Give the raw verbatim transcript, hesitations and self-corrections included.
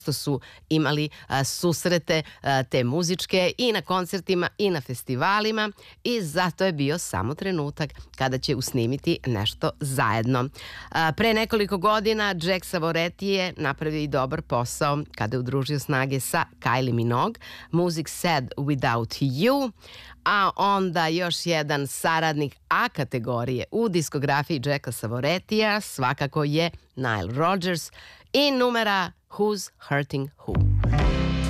su imali a, susrete a, te muzičke i na koncertima i na festivalima i zato je bio samo trenutak kada će usnimiti nešto zajedno. A, pre nekoliko godina Jack Savoretti je napravio i dobar posao kada je udružio snage sa Kylie Minogue, Music Sad Without You, a onda još jedan saradnik A kategorije u diskografiji Jacka Savorettija svakako je Nile Rodgers i numera Who's Hurting Who.